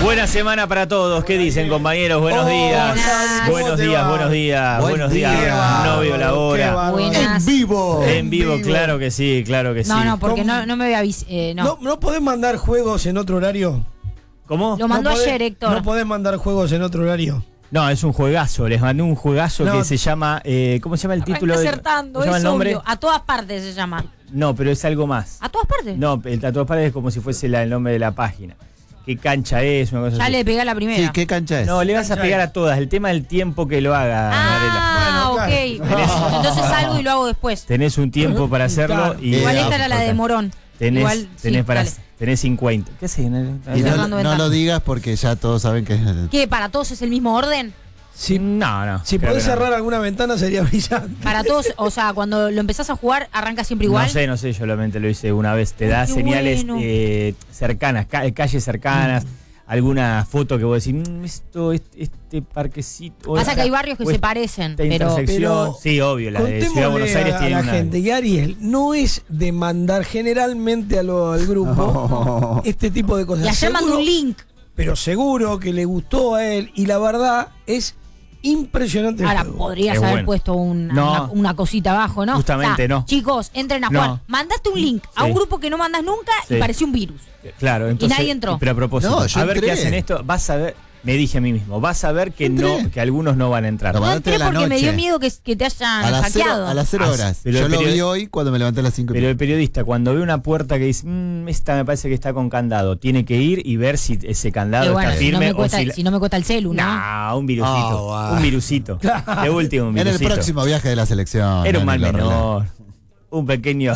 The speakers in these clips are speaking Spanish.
Buena semana para todos. ¿Qué dicen, compañeros? Buenos días. Buenos días, buenos días. Buenos días. Novio la hora. Buenas. En vivo, claro que sí, claro que sí. No, porque no me había ¿No podés mandar juegos en otro horario? ¿Cómo? Lo mandó ayer, Héctor. ¿No podés mandar juegos en otro horario? No, es un juegazo. Les mandé un juegazo que se llama. ¿Cómo se llama el título? Acertando, ¿Cómo se llama es el nombre? obvio. A todas partes se llama. No, pero es algo más. ¿A todas partes? No, a todas partes es como si fuese el nombre de la página. ¿Qué cancha es? Una cosa Ya así. le pegué a la primera. Sí, ¿qué cancha es? No, le vas a pegar a todas. El tema del tiempo que lo haga, Mariela. Bueno, ok. Entonces salgo y lo hago después. Tenés un tiempo para hacerlo. Claro. Y Igual esta era la de Morón. Tenés, tenés 50. ¿Qué haces? Y no lo digas porque ya todos saben que es... ¿Qué? ¿Para todos es el mismo orden? Sí. No. Si podés cerrar alguna ventana sería brillante. Para todos, o sea, cuando lo empezás a jugar, arranca siempre igual. No sé, yo solamente lo hice una vez. Te da qué señales bueno. cercanas, calles cercanas, alguna foto que vos decís, este parquecito. Pasa que hay barrios que se parecen, esta pero intersección. Sí, obvio, la de Ciudad de Buenos Aires a tiene la una. gente que Ariel no es de mandar generalmente al grupo este tipo de cosas. y ayer mandó un link. Pero seguro que le gustó a él y la verdad es impresionante. Ahora, el juego. podrías Es haber bueno. puesto una cosita abajo, ¿no? Justamente no. Chicos, entren a jugar. No. Mandaste un link a un grupo que no mandas nunca y Sí. pareció un virus. Claro, entonces. nadie entró. Pero a propósito, No, yo a ver entré. qué hacen esto. Vas a ver. Me dije a mí mismo, vas a ver que que algunos no van a entrar. Lo No mandaste entré a la porque me dio noche. miedo que te hayan A las hackeado. 0 horas. Pero Yo el lo vi periodista- hoy cuando me levanté a las 5. Pero el periodista, cuando ve una puerta que dice, esta me parece que está con candado, tiene que ir y ver si ese candado Pero bueno, está si no, firme me cuesta, o si. si no me cuesta el celu, ¿no? No, un virusito. wow. Un virusito. De último, un En el virusito. próximo viaje de la selección. Era un mal Dani Lorla. menor. Un pequeño.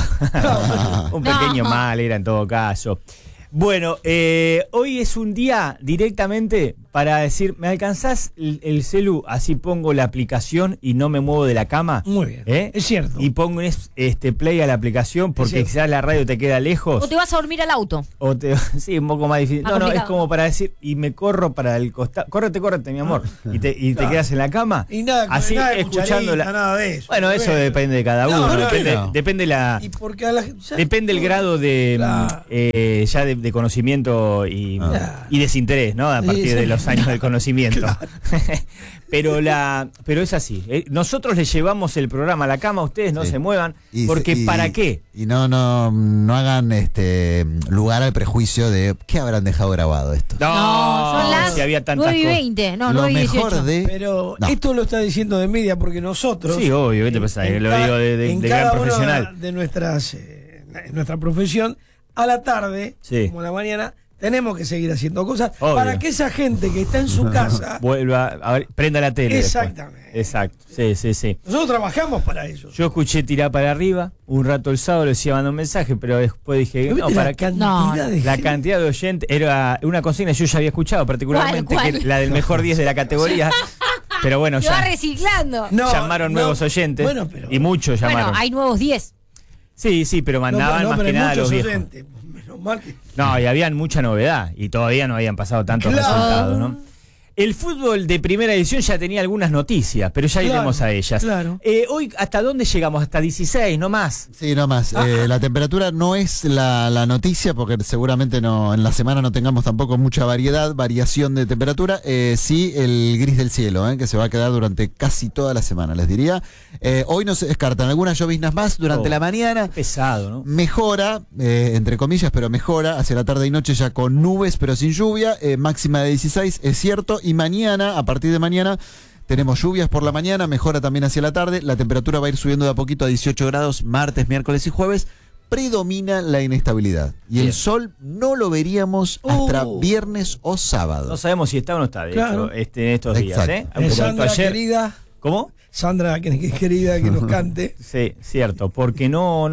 un pequeño mal era en todo caso. Bueno, hoy es un día directamente para decir, ¿me alcanzás el celu? Así pongo la aplicación y no me muevo de la cama. Muy bien. Es cierto. Y pongo play a la aplicación porque cierto. quizás la radio te queda lejos. O te vas a dormir al auto. Sí, un poco más difícil. Más No, es complicado. como para decir, y me corro para el costado. Córrete, mi amor. Y te quedas en la cama. Y nada, así nada de escuchando cucharita, nada de eso. Bueno, eso depende de cada uno. ¿por qué Depende, no? depende la. Y porque a la ya- Depende el grado de Claro. ya de conocimiento y desinterés, ¿no? A partir de los años del conocimiento. pero es así. Nosotros le llevamos el programa a la cama, ustedes no Sí. se muevan, Y porque ¿para qué? Y no hagan lugar al prejuicio de ¿qué habrán dejado grabado esto? Son las si había tantas 9:20. No, Lo 9:18. mejor de... Pero No. esto lo está diciendo de media porque nosotros. Sí, obvio, ¿qué te pasa? Lo digo de en gran cada una profesional. de nuestras nuestra profesión, a la tarde, Sí. como a la mañana, tenemos que seguir haciendo cosas Obvio. para que esa gente que está en su casa. Vuelva a ver, prenda la tele. después. Exactamente. Exacto, sí. Nosotros trabajamos para eso. Yo escuché tirar para arriba un rato el sábado, le decía mandar un mensaje, pero después dije, ¿Viste no, la para qué. cantidad de La gente? cantidad de oyentes era una consigna que yo ya había escuchado, particularmente ¿Cuál? que era la del mejor 10 de la categoría. Pero bueno, Se va ya reciclando. No, llamaron no. nuevos oyentes Bueno, pero- y muchos llamaron. Bueno, hay nuevos 10. Sí, pero mandaban más pero que hay nada a los muchos viejos. oyentes. Menos mal que. No, y habían mucha novedad y todavía no habían pasado tantos Claro. resultados, ¿no? El fútbol de primera edición ya tenía algunas noticias, pero ya Claro, iremos a ellas. claro. Hoy, ¿hasta dónde llegamos? Hasta 16, no más. Sí, no más. La temperatura no es la noticia, porque seguramente no en la semana no tengamos tampoco mucha variación de temperatura. Sí, el gris del cielo, que se va a quedar durante casi toda la semana, les diría. Hoy no se descartan algunas lloviznas más durante la mañana. Pesado, ¿no? Mejora, entre comillas, pero mejora hacia la tarde y noche ya con nubes, pero sin lluvia. Máxima de 16, es cierto. Y mañana, a partir de mañana, tenemos lluvias por la mañana, mejora también hacia la tarde. La temperatura va a ir subiendo de a poquito a 18 grados martes, miércoles y jueves. Predomina la inestabilidad. Y Bien. el sol no lo veríamos hasta viernes o sábado. No sabemos si está o no está, de Claro. hecho, en estos días. Exacto. Un poco Sandra, ayer. querida. ¿Cómo? Sandra, que es querida, que nos cante. Sí, cierto, porque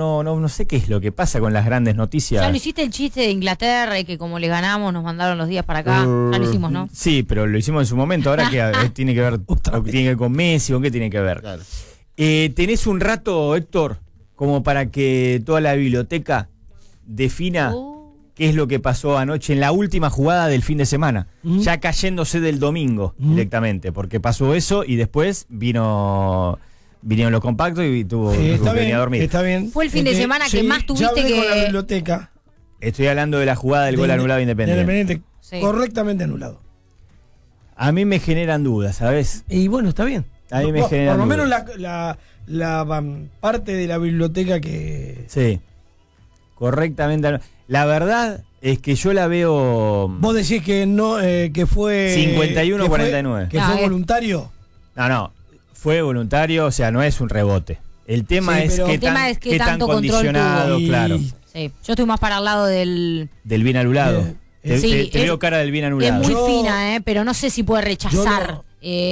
no sé qué es lo que pasa con las grandes noticias. Ya lo hiciste el chiste de Inglaterra y que como le ganamos nos mandaron los días para acá. Ya lo hicimos, ¿no? Sí, pero lo hicimos en su momento. Ahora que tiene que ver, tiene que ver con Messi, ¿con qué tiene que ver? Claro. ¿Tenés un rato, Héctor, como para que toda la biblioteca defina qué es lo que pasó anoche en la última jugada del fin de semana? Ya cayéndose del domingo directamente, porque pasó eso y después vinieron los compactos y tuvo que venir a dormir. Está bien. Fue el fin de semana que más ya tuviste hablé que- con la biblioteca. Estoy hablando de la jugada del gol anulado de Independiente. Independiente. Sí. Correctamente anulado. A mí me generan dudas, ¿sabes? Y bueno, está bien. A mí me generan por lo dudas. menos la parte de la biblioteca que... Sí. Correctamente. La verdad es que yo la veo... Vos decís que no, que fue... 51-49. Que fue voluntario. No, fue voluntario, o sea, no es un rebote. El tema Sí, es pero- qué El tema tan, es qué qué tan tanto control condicionado, tuvo. claro, Y- Sí. Yo estoy más para el lado del... del bien anulado. Te, sí, te es- veo cara del bien Es anulado. muy Yo- fina, pero no sé si puede rechazar. no-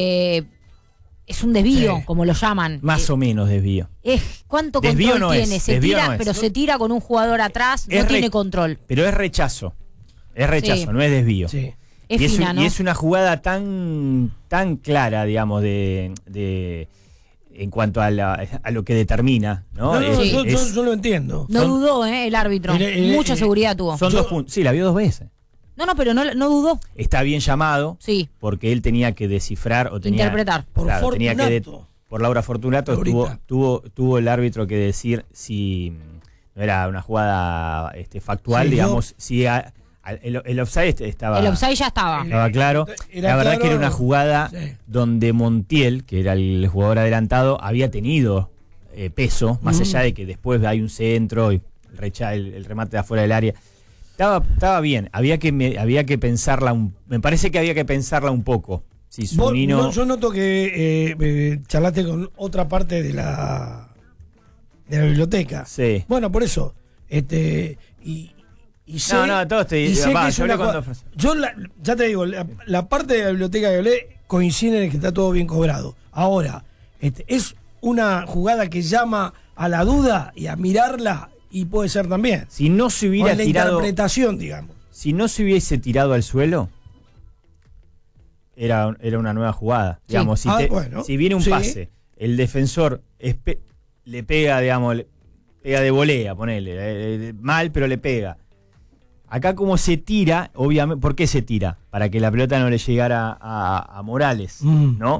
Es un desvío, Sí. como lo llaman. Más o menos desvío. ¿Cuánto Desvío control no es, tiene? Se desvío tira, no es. pero se tira con un jugador atrás, no Es tiene re- control. Pero es rechazo. Es rechazo, Sí. no es desvío. Sí. Es y, fina, ¿no? y es una jugada tan clara, digamos, de en cuanto a lo que determina, ¿no? No, no, Sí. yo lo entiendo. No son- dudó, el árbitro. Mire, Mucha seguridad tuvo. Son yo- 2 puntos. Sí, la vio 2 veces. No, pero no dudó. Está bien llamado, Sí, porque él tenía que descifrar o tenía... interpretar. Por Claro, tenía que Fortunato. por Laura Fortunato Ahorita. tuvo el árbitro que decir si no era una jugada factual, Sí, digamos, si el offside estaba, El offside ya estaba. estaba claro. Era La verdad claro, que era una jugada sí. donde Montiel, que era el jugador adelantado, había tenido peso, más allá de que después hay un centro y el remate de afuera del área. Estaba bien, había que pensarla, me parece que había que pensarla un poco. Si Vos- Zunino... no, yo noto que charlaste con otra parte de la biblioteca. Sí. Bueno, por eso. Y sé, todos te y sé va, que es yo hablé una con jugada- dos- yo ya te digo, la parte de la biblioteca que hablé coincide en que está todo bien cobrado. Ahora, es una jugada que llama a la duda y a mirarla, y puede ser también. Si no se O hubiera en la tirado, interpretación, digamos. si no se hubiese tirado al suelo, era una nueva jugada. Sí. Digamos, Bueno, si viene un sí. pase, el defensor le pega, digamos, pega de volea, ponele, mal, pero le pega. Acá como se tira, obviamente, ¿por qué se tira? Para que la pelota no le llegara a Morales, ¿no?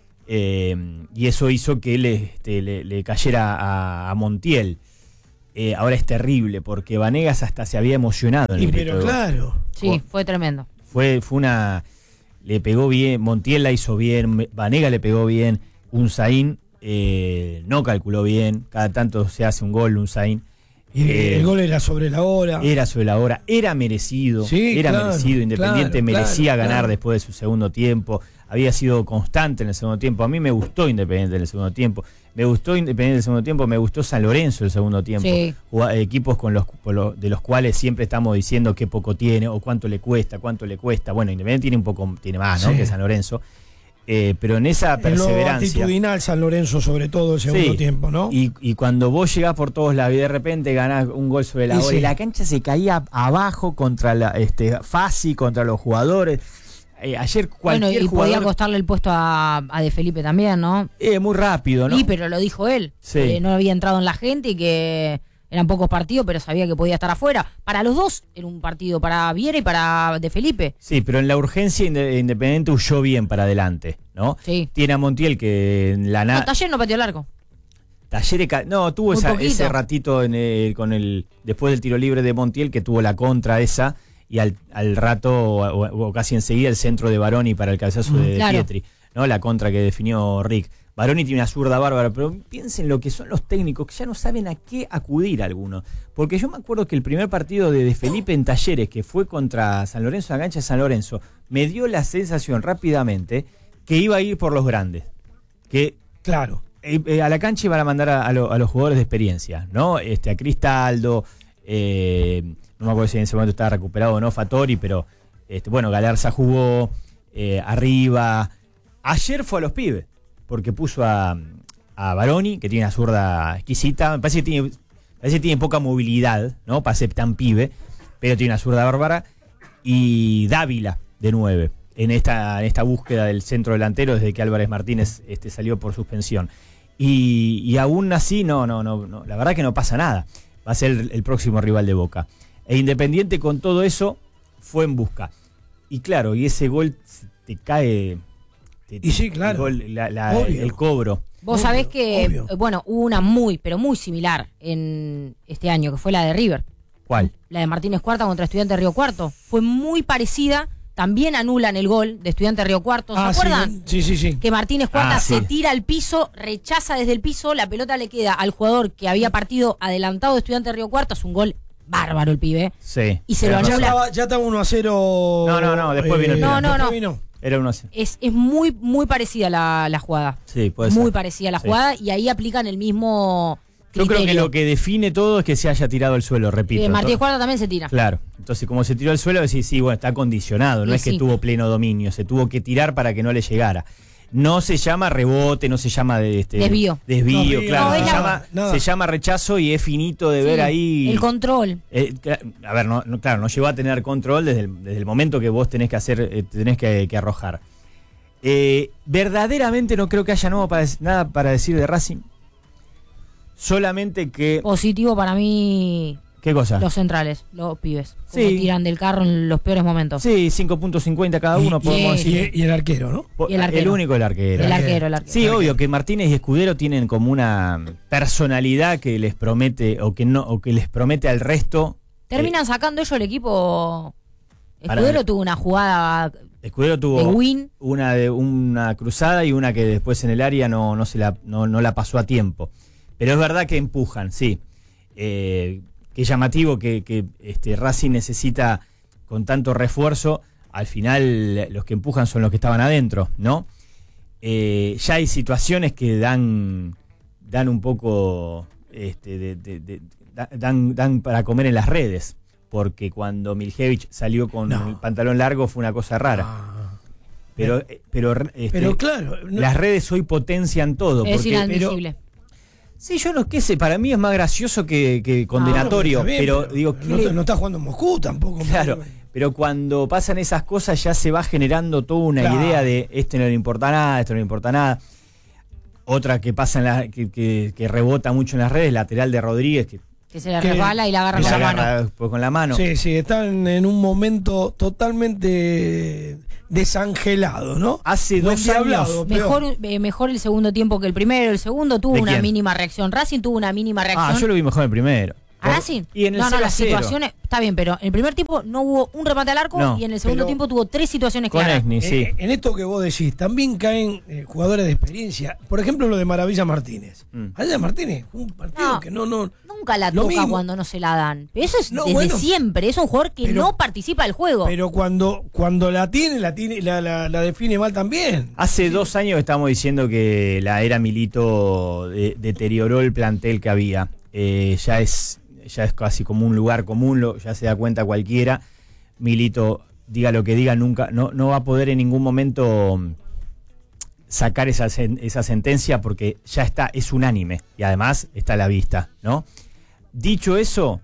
Y eso hizo que le cayera a Montiel. Ahora es terrible, porque Vanegas hasta se había emocionado en el grito Pero de gol. claro. Sí, fue tremendo. Fue una... Le pegó bien, Montiel la hizo bien, Vanegas le pegó bien, Unzaín no calculó bien, cada tanto se hace un gol, Unzaín. Y el gol era sobre la hora. Era sobre la hora, era merecido, Sí, claro, Independiente claro, merecía claro, ganar claro. después de su segundo tiempo, había sido constante en el segundo tiempo. A mí me gustó Independiente en el segundo tiempo, me gustó Independiente en el segundo tiempo, me gustó San Lorenzo en el segundo tiempo. Sí. Equipos de los cuales siempre estamos diciendo qué poco tiene o cuánto le cuesta. Bueno, Independiente tiene más, ¿no? Sí. Que San Lorenzo. Pero en esa En lo perseverancia. actitudinal San Lorenzo, sobre todo el segundo Sí, tiempo, ¿no? Y cuando vos llegás por todos lados y de repente ganás un gol sobre la Y hora sí. y la cancha se caía abajo contra Fassi, contra los jugadores. Ayer Bueno, cualquier y podía jugador costarle el puesto a De Felipe también, ¿no? muy rápido, ¿no? Sí, pero lo dijo él. Sí. Que no había entrado en la gente y que eran pocos partidos, pero sabía que podía estar afuera. Para los dos era un partido, para Viera y para De Felipe. Sí, pero en la urgencia Independiente huyó bien para adelante, ¿no? Sí. Tiene a Montiel que en la No, Taller no pateó el arco. tuvo Muy poquito. ese ratito después del tiro libre de Montiel, que tuvo la contra esa, y al rato o casi enseguida el centro de Baroni para el cabezazo de claro. Pietri, ¿no? La contra que definió Rick. Baroni tiene una zurda bárbara, pero piensen lo que son los técnicos, que ya no saben a qué acudir algunos. Porque yo me acuerdo que el primer partido de Felipe en Talleres, que fue contra San Lorenzo, la cancha de San Lorenzo, me dio la sensación rápidamente que iba a ir por los grandes. Que Claro. a la cancha iban a mandar a los jugadores de experiencia, ¿no? A Cristaldo, no me acuerdo si en ese momento estaba recuperado o no Fattori, pero bueno, Galarza jugó, arriba. Ayer fue a los pibes, porque puso a Baroni, que tiene una zurda exquisita, me parece que tiene poca movilidad, ¿no? Para ser tan pibe, pero tiene una zurda bárbara, y Dávila de 9. En esta búsqueda del centro delantero desde que Álvarez Martínez salió por suspensión. Y aún así, no, la verdad que no pasa nada. Va a ser el próximo rival de Boca. E Independiente con todo eso fue en busca. Y claro, y ese gol te cae... Y sí, claro. El cobro. Vos Obvio, sabés que, obvio. bueno, hubo una pero muy similar en este año, que fue la de River. ¿Cuál? La de Martínez Cuarta contra Estudiantes de Río Cuarto. Fue muy parecida también anulan el gol de Estudiantes Río Cuarto. ¿Se acuerdan? Sí. Que Martínez Cuarta sí. se tira al piso, rechaza desde el piso, la pelota le queda al jugador que había partido adelantado de Estudiantes Río Cuarto. Es un gol bárbaro el pibe. Sí. Y se lo Era anula. Ya estaba 1-0. No, después vino el penal. No. Vino. Era 1-0. Es muy, muy parecida la jugada. Sí, puede ser. Muy parecida la Sí. jugada y ahí aplican el mismo Yo criterio. creo que lo que define todo es que se haya tirado al suelo, repito. Martínez Cuarta también se tira. Claro. Entonces, como se tiró al suelo, decís, sí, bueno, está condicionado. No Y es que sí. tuvo pleno dominio, se tuvo que tirar para que no le llegara. No se llama rebote, no se llama Desvío. Desvío, No, claro. no, se, es llama, nada. se llama rechazo y es finito de ver Sí, ahí. el control. A ver, claro, no llegó a tener control desde el momento que vos tenés que hacer, tenés que arrojar. Verdaderamente no creo que haya nada para decir de Racing. Solamente que. Positivo para mí ¿Qué cosa? los centrales, los pibes. Como Sí. tiran del carro en los peores momentos. Sí, 5.50 cada uno, podemos decir. Y el arquero, ¿no? Y el arquero. El único, el arquero. El arquero. Sí, obvio que Martínez y Escudero tienen como una personalidad que les promete o que les promete al resto. Terminan sacando ellos el equipo. Para Escudero mí. tuvo una jugada Escudero de tuvo win. una cruzada y una que después en el área no la pasó a tiempo. Pero es verdad que empujan, sí. Qué llamativo que Racing necesita con tanto refuerzo. Al final los que empujan son los que estaban adentro, ¿no? Ya hay situaciones que dan un poco dan para comer en las redes, porque cuando Miljevich salió con el pantalón largo fue una cosa rara. Pero claro, las redes hoy potencian todo. Es porque, inadmisible. sí, yo no qué sé, para mí es más gracioso que condenatorio, está bien, pero digo, no está jugando Moscú tampoco. claro, pero cuando pasan esas cosas ya se va generando toda una Claro. idea de esto no le importa nada, esto no le importa nada. Otra que pasa que rebota mucho en las redes, lateral de Rodríguez, que se le que- resbala y la agarra que con se la mano. agarra después con la mano. Sí, están en un momento totalmente desangelado, ¿no? Hace No 2 endiablado, años. Mejor el segundo tiempo que el primero. El segundo tuvo ¿De una quién? mínima reacción. Racing tuvo una mínima reacción. Yo lo vi mejor en el primero. ¿A Racing? Y en el no, 0-0. las situaciones. Está bien, pero en el primer tiempo no hubo un remate al arco No, y en el segundo pero- tiempo tuvo 3 situaciones Con claras. Esni, sí. En esto que vos decís, también caen jugadores de experiencia. Por ejemplo, lo de Maravilla Martínez. Maravilla Martínez, un partido No. que no. Nunca la Lo toca mismo. cuando no se la dan. Pero eso es No, desde bueno. siempre. Es un jugador que Pero- no participa del juego. Pero cuando la define mal también. Hace 2 años estamos diciendo que la era Milito deterioró el plantel que había. Ya es casi como un lugar común, ya se da cuenta cualquiera. Milito, diga lo que diga, nunca no va a poder en ningún momento sacar esa sentencia porque ya es unánime y además está a la vista, ¿no? Dicho eso,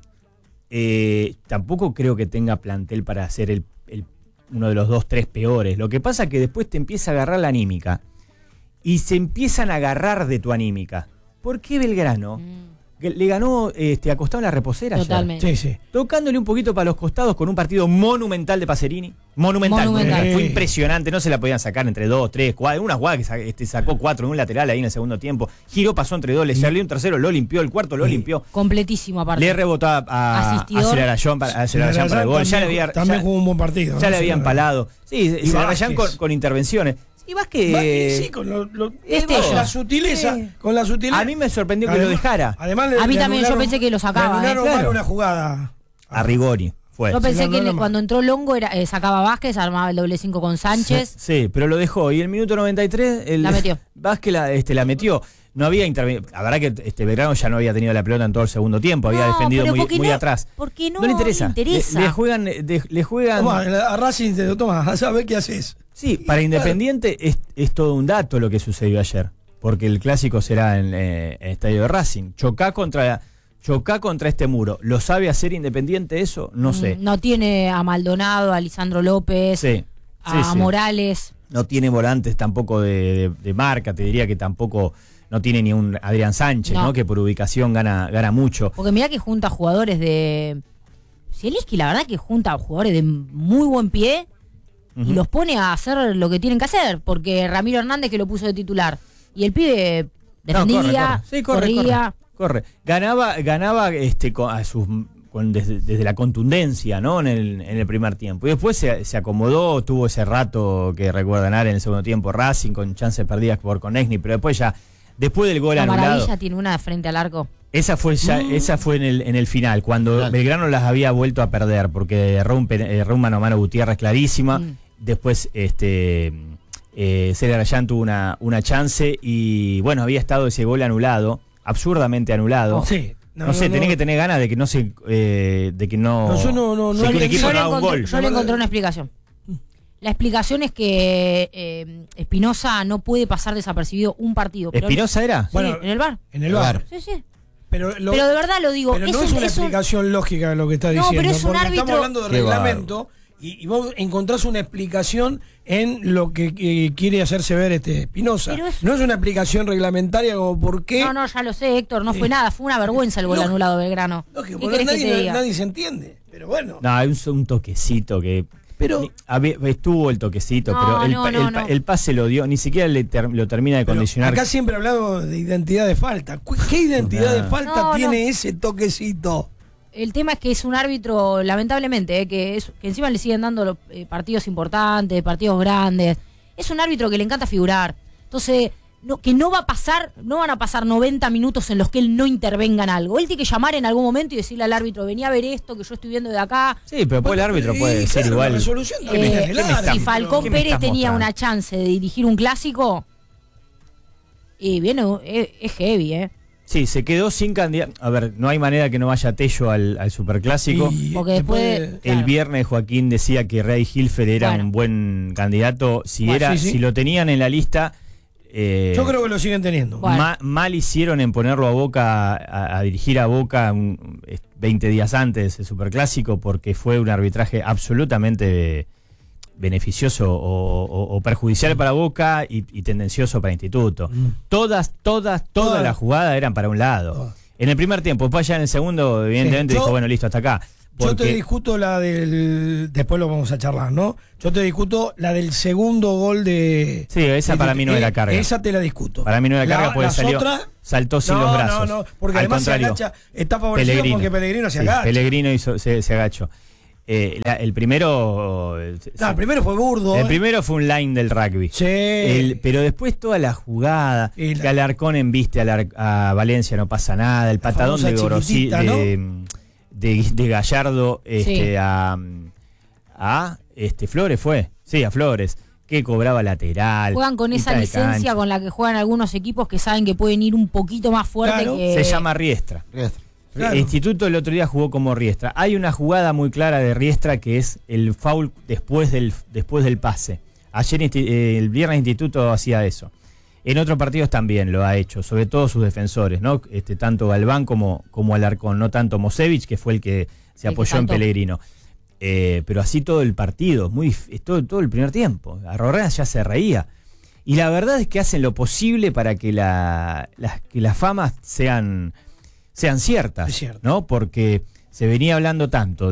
tampoco creo que tenga plantel para ser uno de los 2-3 peores. Lo que pasa es que después te empieza a agarrar la anímica y se empiezan a agarrar de tu anímica. ¿Por qué Belgrano? Que le ganó acostado en la reposera ayer. Totalmente. Sí. Tocándole un poquito para los costados con un partido monumental de Pacerini. Monumental. Fue impresionante, no se la podían sacar entre 2, 3, 4. Una jugada que sacó 4 en un lateral ahí en el segundo tiempo. Giró, pasó entre 2, le salió un tercero, lo limpió, el cuarto lo limpió. Completísimo aparte. Le rebotó a Asistidor. Celarayán para el gol. También jugó un buen partido. Ya ¿no? le habían empalado. Sí, Y Celarayán Vázquez. con intervenciones. Y Vázquez. Sí, con Destello. la sutileza. Sí. Con la sutileza. A mí me sorprendió que lo dejara. Además, A mí también, yo pensé que lo sacaba, Le anularon claro. mal una jugada. A Rigoni fue. Yo pensé Sí, que no, cuando entró Longo sacaba a Vázquez, armaba el doble 5 con Sánchez. Sí, pero lo dejó. Y el minuto 93, La metió. Vázquez la metió. No había intervenido. La verdad que Belgrano ya no había tenido la pelota en todo el segundo tiempo. Había No, defendido pero muy, porque muy no- atrás. porque no le interesa. le interesa. Le juegan. Tomá, a Racing te lo tomas, a saber qué haces. Sí, para Independiente es todo un dato lo que sucedió ayer. Porque el clásico será en el estadio de Racing. Chocá contra este muro. ¿Lo sabe hacer Independiente eso? No sé. No tiene a Maldonado, a Lisandro López, Sí. a sí. Morales. No tiene volantes tampoco de marca. Te diría que tampoco no tiene ni un Adrián Sánchez, No. ¿no? Que por ubicación gana mucho. Porque mirá que junta jugadores de... Zielinski la verdad que junta jugadores de muy buen pie y Ujú. los pone a hacer lo que tienen que hacer. Porque Ramiro Hernández que lo puso de titular. Y el pibe No, defendía, corre. Sí, corría. corría. Ganaba desde la contundencia, ¿no? En el primer tiempo. Y después se acomodó, tuvo ese rato que recuerdan en el segundo tiempo Racing con chances perdidas por Conexni, pero después del gol anulado. Maravilla tiene una frente al arco. Esa fue en el final, cuando Belgrano las había vuelto a perder, porque erró un mano a mano Gutiérrez clarísima. Después Celia Rayán tuvo una chance y bueno, había estado ese gol anulado, absurdamente anulado. Sí. Tenés que tener ganas de que no se de que no yo que un equipo no haga un gol. Yo le encontré una explicación. La explicación es que Espinosa no puede pasar desapercibido un partido. ¿Espinosa era? Sí, Bueno, en el VAR. En el VAR. Sí. Pero de verdad lo digo. Pero no es una explicación lógica de lo que está diciendo. Pero es un porque árbitro. Estamos hablando de reglamento y vos encontrás una explicación en lo que quiere hacerse ver Espinosa. No es una explicación reglamentaria como por qué. No, ya lo sé, Héctor. No fue nada. Fue una vergüenza el gol anulado de Belgrano. Lógico, porque nadie se entiende. Pero bueno. No, hay un toquecito que. Pero estuvo el toquecito, pero el pase lo dio, ni siquiera lo termina de condicionar. Acá siempre hablamos de identidad de falta. ¿Qué identidad de falta tiene ese toquecito? El tema es que es un árbitro, lamentablemente, que encima le siguen dando partidos importantes, partidos grandes. Es un árbitro que le encanta figurar. Entonces, no van a pasar 90 minutos en los que él no intervenga en algo. Él tiene que llamar en algún momento y decirle al árbitro, venía a ver esto que yo estoy viendo de acá. Sí, pero después el árbitro puede ser igual. Si Falcón Pérez tenía una chance de dirigir un clásico, y viene, es heavy, Sí, se quedó sin candidato. A ver, no hay manera que no vaya Tello al superclásico. Porque después el viernes Joaquín decía que Ray Hilfer era un buen candidato. Si lo tenían en la lista. Yo creo que lo siguen teniendo. Mal hicieron en ponerlo a Boca, a dirigir a Boca 20 días antes del superclásico, porque fue un arbitraje absolutamente beneficioso o perjudicial para Boca y tendencioso para Instituto. Todas las jugadas eran para un lado. En el primer tiempo, después ya en el segundo, evidentemente dijo, bueno, listo, hasta acá. Yo te discuto la después lo vamos a charlar, ¿no? Yo te discuto la del segundo gol de. Sí, esa para mí no era carga. Esa te la discuto. Para mí no era carga porque saltó sin los brazos. No, porque al además contrario, se agacha, está favorecido Pellegrino, porque Pellegrino se agacha. Pellegrino se agachó. El primero. El primero fue burdo. El primero fue un line del rugby. Sí. Pero después toda la jugada, que Alarcón embiste a Valencia, no pasa nada. El patadón de Gorosí, de Gallardo a Flores fue. Sí, a Flores. Que cobraba lateral. Juegan con esa licencia con la que juegan algunos equipos que saben que pueden ir un poquito más fuerte. Claro. Se llama Riestra. Claro. El Instituto el otro día jugó como Riestra. Hay una jugada muy clara de Riestra que es el foul después del pase. Ayer el viernes Instituto hacía eso. En otros partidos también lo ha hecho, sobre todo sus defensores, ¿no? Tanto Galván como Alarcón, no tanto Mosevich, que fue el que se apoyó en Pellegrino. Pero así todo el partido, todo el primer tiempo. Arrorrea ya se reía. Y la verdad es que hacen lo posible para que las famas sean ciertas, ¿no? Porque se venía hablando tanto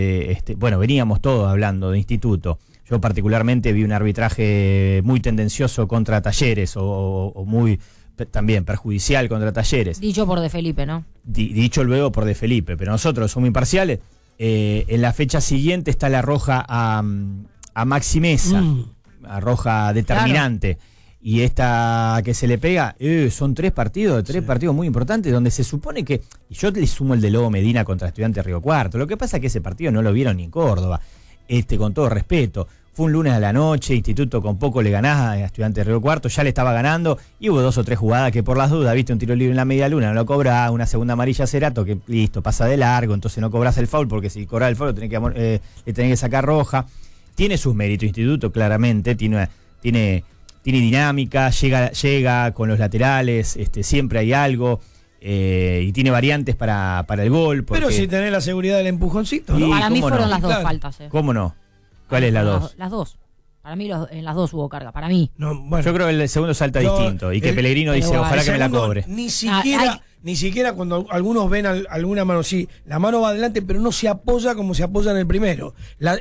veníamos todos hablando de Instituto. Yo particularmente vi un arbitraje muy tendencioso contra Talleres o muy también perjudicial contra Talleres. Dicho por De Felipe, ¿no? Dicho luego por De Felipe, pero nosotros somos imparciales. En la fecha siguiente está la roja a Maxi Mesa, a roja determinante. Claro. Y esta que se le pega, son tres partidos muy importantes, donde se supone que, y yo le sumo el de Lobo Medina contra Estudiantes Río Cuarto, lo que pasa es que ese partido no lo vieron ni en Córdoba, con todo respeto, fue un lunes a la noche, Instituto con poco le ganaba a Estudiantes Río Cuarto, ya le estaba ganando, y hubo 2 o 3 jugadas que por las dudas, viste un tiro libre en la media luna, no lo cobrás, una segunda amarilla a Cerato, que listo, pasa de largo, entonces no cobrás el foul, porque si cobrás el foul le tenés que sacar roja. Tiene sus méritos Instituto, claramente, tiene dinámica, llega con los laterales, siempre hay algo, y tiene variantes para el gol. Pero si tenés la seguridad del empujoncito, ¿no? Para mí fueron las dos faltas. ¿Cómo no? ¿Cuál es la dos? Las dos. Para mí en las dos hubo carga, para mí. No, bueno, yo creo que el segundo salta distinto, y que Pellegrino dice, ojalá que me la cobre. Ni siquiera cuando algunos ven alguna mano, sí, la mano va adelante, pero no se apoya como se apoya en el primero.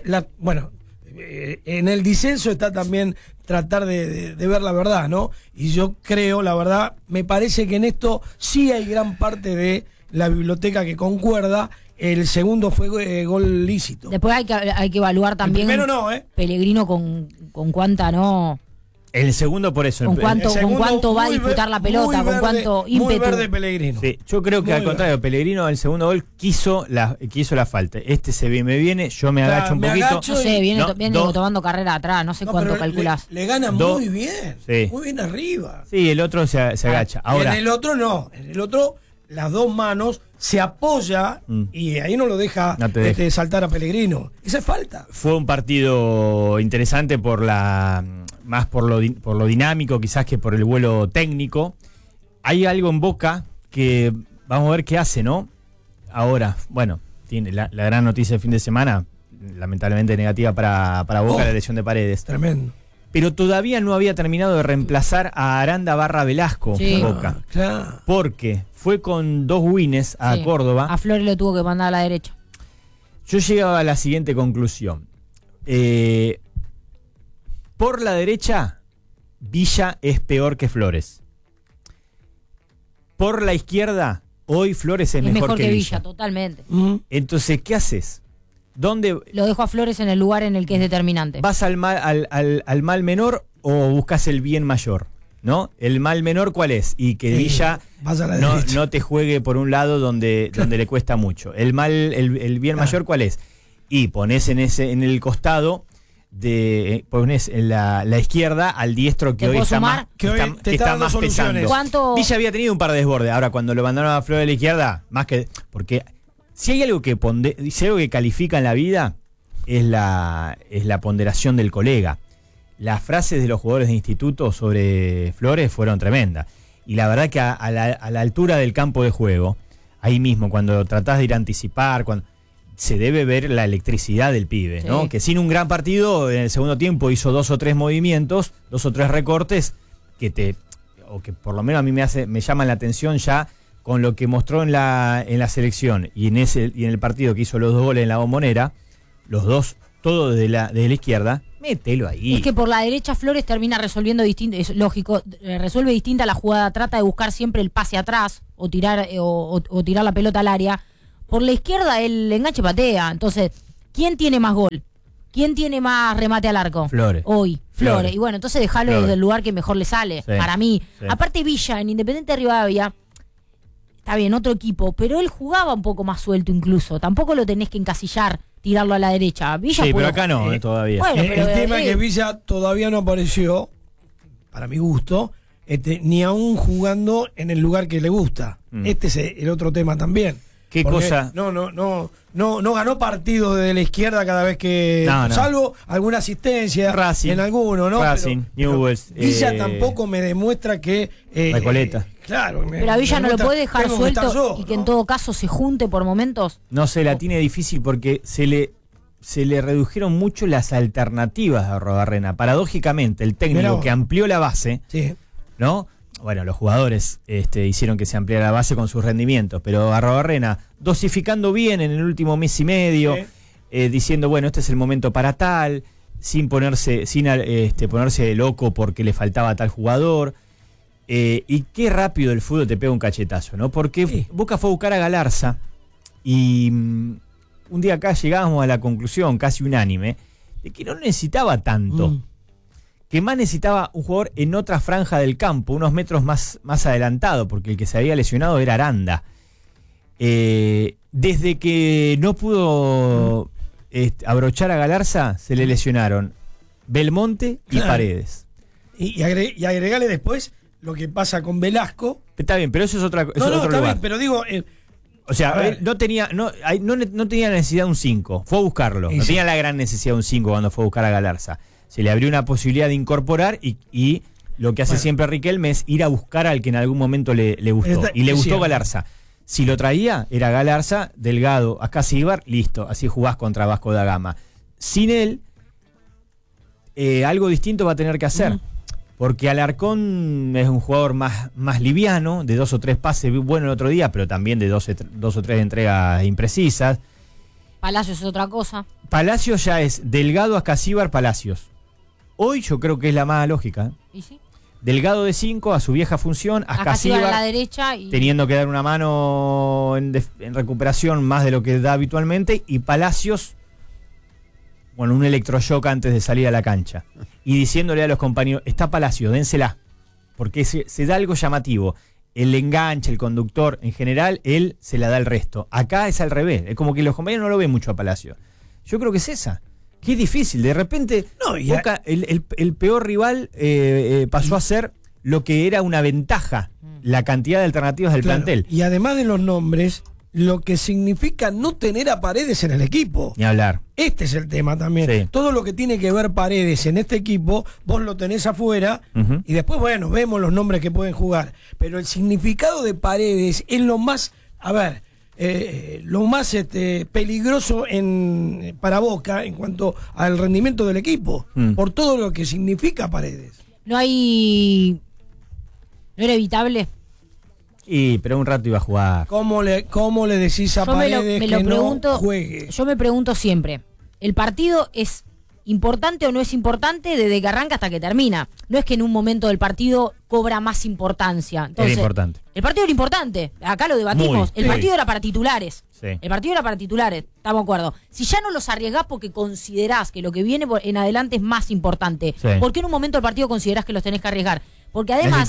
En el disenso está también tratar de ver la verdad, ¿no? Y yo creo, la verdad, me parece que en esto sí hay gran parte de la biblioteca que concuerda el segundo fue gol lícito. Después hay que evaluar también. El primero no, Pellegrino con cuánta no. El segundo por eso. Con cuánto va a disputar la pelota, con cuánto ímpetu. Muy verde Pellegrino. Sí, yo creo que al contrario, Pellegrino el segundo gol quiso la falta. Me viene, yo me agacho un poquito. No sé, viene tomando carrera atrás, no sé cuánto calculás. Le gana muy bien, muy bien arriba. Sí, el otro se agacha. Ahora, en el otro no, en el otro las dos manos se apoya y ahí no lo deja, saltar a Pellegrino. Esa es falta. Fue un partido interesante más por lo dinámico quizás que por el vuelo técnico. Hay algo en Boca que vamos a ver qué hace, ¿no? Ahora, bueno, tiene la gran noticia del fin de semana, lamentablemente negativa para Boca, la lesión de Paredes. Tremendo. Pero todavía no había terminado de reemplazar a Aranda Velasco Boca. Claro. Porque fue con 2 wins a Córdoba. A Flores lo tuvo que mandar a la derecha. Yo llegaba a la siguiente conclusión. Por la derecha, Villa es peor que Flores. Por la izquierda, hoy Flores es mejor que Villa. Totalmente. Entonces, ¿qué haces? ¿Dónde lo dejo a Flores en el lugar en el que es determinante? ¿Vas al mal menor o buscas el bien mayor? ¿No? ¿El mal menor cuál es? Y que Villa no te juegue por un lado donde le cuesta mucho. El bien mayor ¿cuál es? Y pones en el costado pones en la izquierda al diestro que hoy está más pesando. Villa había tenido un par de desbordes. Ahora, cuando lo mandaron a Flores de la izquierda, más que. Porque si hay algo que califica en la vida, es la ponderación del colega. Las frases de los jugadores de instituto sobre Flores fueron tremendas. Y la verdad que a la altura del campo de juego, ahí mismo, cuando tratás de ir a anticipar, se debe ver la electricidad del pibe, ¿no? Sí. Que sin un gran partido, en el segundo tiempo hizo 2 o 3 movimientos, 2 o 3 recortes, que por lo menos a mí me llaman la atención ya con lo que mostró en la selección y en el partido que hizo los 2 goles en la Bombonera, los 2, todo desde la izquierda. Mételo ahí. Es que por la derecha Flores termina resolviendo distinto, es lógico, resuelve distinta la jugada, trata de buscar siempre el pase atrás o tirar la pelota al área. Por la izquierda el enganche patea. Entonces, ¿quién tiene más gol? ¿Quién tiene más remate al arco? Flores. Hoy, Flores. Y bueno, entonces dejalo desde el lugar que mejor le sale, para mí. Sí. Aparte Villa, en Independiente de Rivadavia, está bien, otro equipo, pero él jugaba un poco más suelto incluso. Tampoco lo tenés que encasillar, tirarlo a la derecha. Villa pero acá no, todavía. Bueno, el tema es que Villa todavía no apareció, para mi gusto, ni aún jugando en el lugar que le gusta. Este es el otro tema también. ¿Qué cosa? No ganó partido de la izquierda cada vez que. Salvo alguna asistencia Racing, en alguno, ¿no? Racing, Newell's. Villa tampoco me demuestra que. Recoleta. Claro. Pero a Villa no lo puede dejar suelto y que en todo caso se junte por momentos. No se la tiene difícil porque se le redujeron mucho las alternativas a Arrobarrena. Paradójicamente, el técnico que amplió la base, ¿no? Bueno, los jugadores hicieron que se ampliara la base con sus rendimientos, pero Arrobarrena dosificando bien en el último mes y medio, diciendo, bueno, este es el momento para tal, sin ponerse de loco porque le faltaba tal jugador. Y qué rápido el fútbol te pega un cachetazo, ¿no? Porque Boca fue a buscar a Galarza y un día acá llegábamos a la conclusión casi unánime de que no necesitaba tanto. Que más necesitaba un jugador en otra franja del campo, unos metros más adelantado, porque el que se había lesionado era Aranda. Desde que no pudo abrochar a Galarza, se le lesionaron Belmonte y Paredes. Y agregale después lo que pasa con Velasco. Está bien, pero eso es otro lugar. Bien, pero digo... o sea, él no tenía necesidad de un 5, fue a buscarlo. No tenía la gran necesidad de un 5 cuando fue a buscar a Galarza. Se le abrió una posibilidad de incorporar y lo que hace siempre Riquelme es ir a buscar al que en algún momento le gustó. Y le gustó Galarza. Si lo traía, era Galarza, Delgado, Ascasíbar, listo. Así jugás contra Vasco da Gama. Sin él, algo distinto va a tener que hacer. Porque Alarcón es un jugador más liviano, de 2 o 3 pases bueno el otro día, pero también de 2 o 3 entregas imprecisas. Palacios es otra cosa. Palacios ya es Delgado, Ascasíbar, Palacios. Hoy yo creo que es la más lógica. ¿Y sí? Delgado de 5 a su vieja función, Ascasíbar a la Ascasíbar derecha y teniendo que dar una mano en recuperación más de lo que da habitualmente, y Palacios, bueno, un electroshock antes de salir a la cancha. Y diciéndole a los compañeros, está Palacios, dénsela. Porque se da algo llamativo. El enganche, el conductor, en general, él se la da al resto. Acá es al revés. Es como que los compañeros no lo ven mucho a Palacios. Yo creo que es esa. Qué difícil. De repente, Boca, el peor rival pasó a ser lo que era una ventaja. La cantidad de alternativas del plantel. Y además de los nombres, lo que significa no tener a Paredes en el equipo. Ni hablar. Este es el tema también. Sí. Todo lo que tiene que ver Paredes en este equipo, vos lo tenés afuera y después, bueno, vemos los nombres que pueden jugar. Pero el significado de Paredes es lo más, lo más peligroso para Boca en cuanto al rendimiento del equipo. Por todo lo que significa Paredes. ¿No era evitable? Pero un rato iba a jugar. ¿Cómo le decís a Paredes que no juegue? Yo me pregunto siempre, ¿el partido es importante o no es importante desde que arranca hasta que termina? No es que en un momento del partido cobra más importancia. Entonces, era importante. El partido era importante, acá lo debatimos. El partido era para titulares. Sí. El partido era para titulares, estamos de acuerdo. Si ya no los arriesgás porque considerás que lo que viene en adelante es más importante, Sí. ¿por qué en un momento del partido considerás que los tenés que arriesgar? Porque además...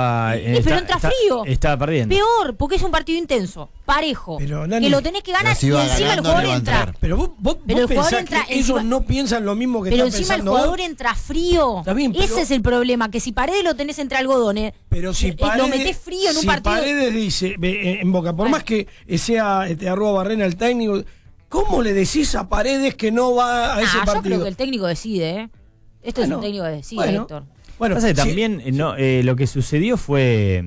pero entra frío. Estaba perdiendo. Peor, porque es un partido intenso, parejo, Pero, Nani, que lo tenés que ganar y si va encima el ganando, jugador le va a entra. entrar. Pero vos Pero el jugador pensás entra que encima- ellos no piensan lo mismo que Pero están encima el pensando jugador vos. entra frío. Está bien, pero- Ese es el problema, que si Paredes lo tenés entre algodones, Pero si Paredes, lo metés frío en un si partido. Paredes dice en Boca, por Bueno. más que sea @Barrena el técnico, ¿cómo le decís a Paredes que no va a ese yo partido? creo que el técnico decide, ¿eh? Esto es un técnico que decide, Héctor. Bueno, Pasa que sí, también lo que sucedió fue...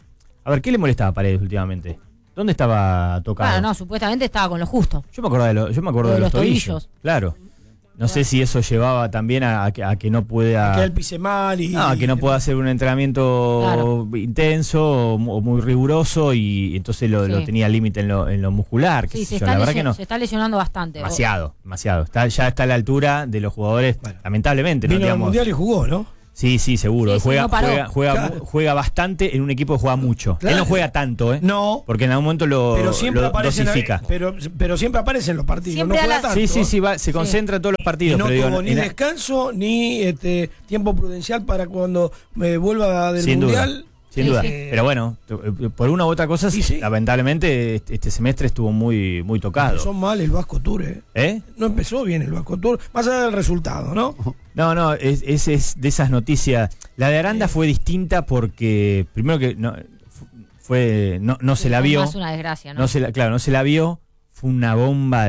A ver, ¿qué le molestaba a Paredes últimamente? ¿Dónde estaba tocado? Claro, no, supuestamente estaba con lo justo. Yo me acuerdo de los tobillos. Claro. No sé si eso llevaba también a que no pueda... que él pise mal y... No, que no pueda hacer un entrenamiento intenso o muy riguroso, y entonces lo tenía al límite en lo muscular. Sí, sé yo, la verdad que no. se está lesionando bastante. Demasiado. Ya está a la altura de los jugadores, lamentablemente. Vino ¿no? al Digamos, Mundial y jugó, ¿no? sí, seguro. Sí, juega, no paró. claro. Juega bastante en un equipo que juega mucho. Claro. Él no juega tanto, ¿eh? No. Porque en algún momento Pero siempre lo aparecen dosifica. pero siempre aparecen los partidos. Siempre no a juega la- tanto, Sí, se concentra en todos los Y partidos. no pero digo, tuvo ni descanso ni tiempo prudencial para cuando vuelva del Sin duda. Mundial. Sin duda. Sí. Pero bueno, por una u otra cosa, Sí. lamentablemente este semestre estuvo muy tocado. Empezó mal el Vasco Tour, ¿Eh? No empezó bien el Vasco Tour, más allá del resultado, ¿no? No, es de esas noticias. La de Aranda fue distinta porque, primero que no se la vio. Es una desgracia, ¿no? No se la vio. Fue una bomba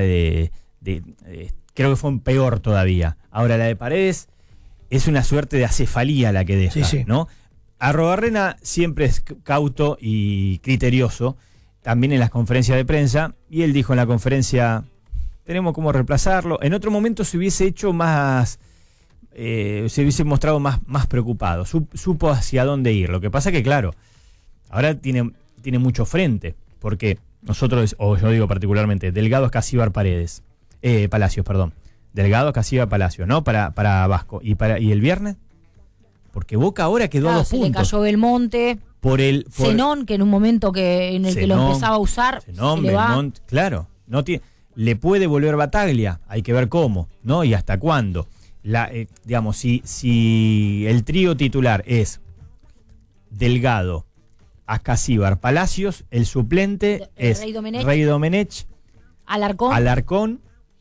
creo que fue peor todavía. Ahora, la de Paredes es una suerte de acefalía la que deja, Sí. ¿no? Arrobarrena siempre es cauto y criterioso, también en las conferencias de prensa, y él dijo en la conferencia, tenemos cómo reemplazarlo. En otro momento se hubiese hecho más, se hubiese mostrado más preocupado, supo hacia dónde ir. Lo que pasa que, claro, ahora tiene mucho frente, porque nosotros, o yo digo particularmente, Delgado, Ascasíbar, Palacios, perdón. Delgado, Ascasíbar, Palacios, ¿no? Para Vasco. ¿Y el viernes? Porque Boca ahora quedó a 2 se le puntos. cayó Belmonte, Zenón, que en un momento en el que lo Zenón, empezaba a usar, Zenón, se le va. Belmont, claro. Le puede volver Bataglia, hay que ver cómo, ¿no? Y hasta cuándo. Digamos, si el trío titular es Delgado, Ascasíbar, Palacios, el suplente es Rey Domenech, Alarcón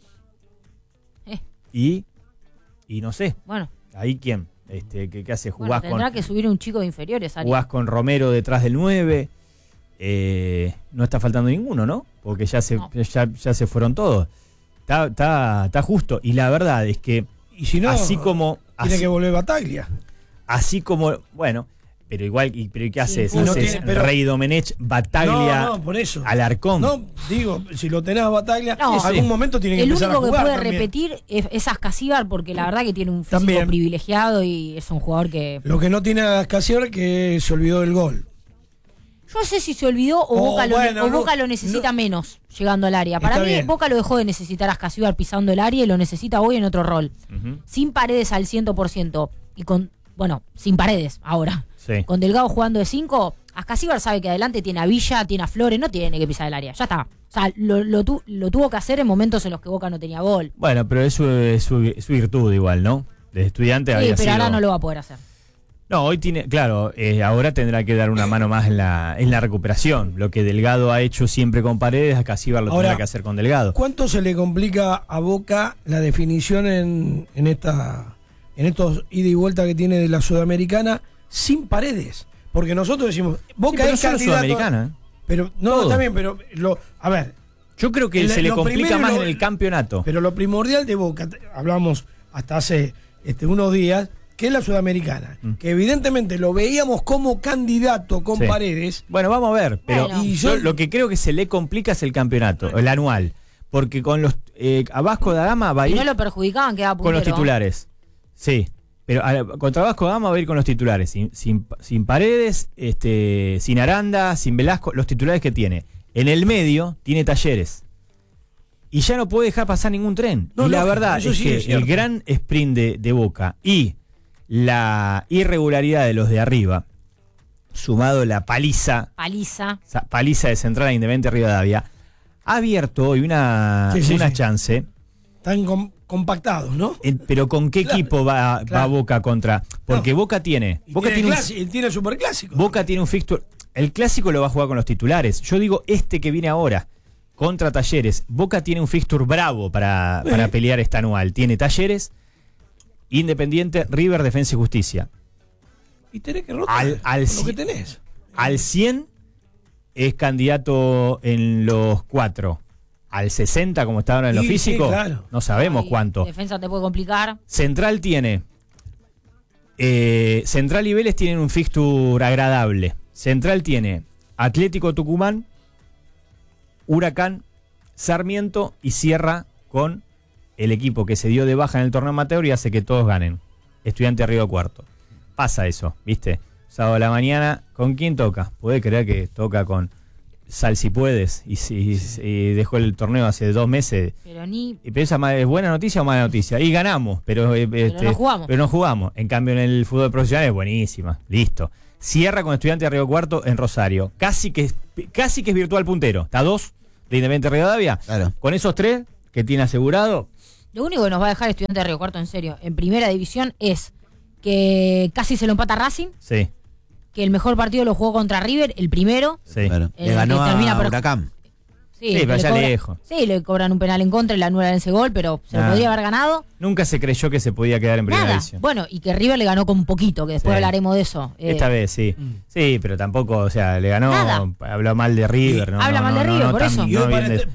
y no sé, Bueno, ahí quién, ¿qué hace? Jugás tendrá que subir un chico de inferiores. Ari. jugás con Romero detrás del 9, no está faltando ninguno, ¿no? Porque ya se fueron todos. Está justo, y la verdad es que Y si no, tiene que volver Bataglia. Así como, bueno, pero igual, ¿pero qué haces? Sí, ¿Haces Rey Domenech, Bataglia, No, por eso. Alarcón? No, digo, si lo tenés a Bataglia, No, en algún momento tiene que el empezar a único que jugar puede también. repetir es Ascasíbar, porque la verdad que tiene un físico También. privilegiado y es un jugador que... Lo que no tiene a Ascasíbar que se olvidó del gol. Yo no sé si se olvidó o Boca lo necesita menos llegando al área. Para Está mí bien. Boca lo dejó de necesitar a Ascasíbar pisando el área y lo necesita hoy en otro rol. Ujú. Sin Paredes al 100% y con bueno, sin Paredes ahora. Sí. Con Delgado jugando de 5, Ascasíbar sabe que adelante tiene a Villa, tiene a Flores, no tiene que pisar el área, ya está. O sea, lo tuvo que hacer en momentos en los que Boca no tenía gol. Bueno, pero es su virtud igual, ¿no? De Estudiante Sí, había pero sido... ahora no lo va a poder hacer. No, hoy tiene, claro, ahora tendrá que dar una mano más en la recuperación. Lo que Delgado ha hecho siempre con Paredes, Ascasíbar lo tendrá que hacer con Delgado. ¿Cuánto se le complica a Boca la definición en estos ida y vuelta que tiene de la Sudamericana sin Paredes? Porque nosotros decimos, Boca pero es no solo candidato... Sudamericana, ¿eh? Pero, no, Todo. está bien, pero... a ver... Yo creo que se le complica primero más en el campeonato. Pero lo primordial de Boca, hablamos hasta hace unos días, que es la Sudamericana. Que evidentemente lo veíamos como candidato con Sí. Paredes. Bueno, vamos a ver. Pero Bueno. yo lo que creo que se le complica es el campeonato, el anual. Porque con los a Vasco da Gama va a Si ir no lo perjudicaban, quedaba puntero. con los titulares. Sí. Pero contra Vasco da Gama va a ir con los titulares. Sin Paredes, sin Aranda, sin Velasco, los titulares que tiene. En el medio tiene Talleres. Y ya no puede dejar pasar ningún tren. No, y la lógico, verdad eso es sí que es cierto. el gran sprint de Boca y la irregularidad de los de arriba, sumado a la paliza de Central a Independiente Rivadavia, ha abierto hoy una chance. Están compactados, ¿no? Pero ¿con qué Claro, equipo va Boca contra? Porque No. Boca tiene... Y Boca tiene, tiene tiene superclásico. Boca tiene un fixture. El clásico lo va a jugar con los titulares. Yo digo que viene ahora, contra Talleres. Boca tiene un fixture bravo para pelear esta anual. Tiene Talleres, Independiente, River, Defensa y Justicia. Y tenés que rotar lo que tenés. Al 100 es candidato en los 4. Al 60, como está ahora en lo físico, claro. no sabemos cuánto. Defensa te puede complicar. Central tiene... Central y Vélez tienen un fixture agradable. Central tiene Atlético Tucumán, Huracán, Sarmiento y cierra con el equipo que se dio de baja en el torneo amateur y hace que todos ganen. Estudiante arriba cuarto. Pasa eso, ¿viste? Sábado a la mañana, ¿con quién toca? Puede creer que toca con Sal si puedes y dejó el torneo hace 2 meses. Pero ¿Es buena noticia o mala noticia? Y ganamos, pero no jugamos. Pero no jugamos. En cambio, en el fútbol profesional es buenísima. Listo. Cierra con Estudiante de Río Cuarto en Rosario. Casi que es virtual puntero. Está 2 de Independiente Rivadavia. Claro. Con esos 3 que tiene asegurado. Lo único que nos va a dejar Estudiante de Río Cuarto, en serio, en primera división es que casi se lo empata Racing, Sí. que el mejor partido lo jugó contra River, el primero. Sí. Claro. El Le ganó que termina a por- Huracán. Sí, Sí, pero le allá cobra- lejos. Sí, le cobran un penal en contra y le anulan ese gol, pero se lo podría haber ganado. Nunca se creyó que se podía quedar en primera Nada. división. Bueno, y que River le ganó con poquito, que después Sí. hablaremos de eso. Esta vez sí. Sí, pero tampoco, o sea, le ganó, Nada. habló mal de River. No, Habla no, mal de no, River, no por tan- eso. no Y hoy bien para de-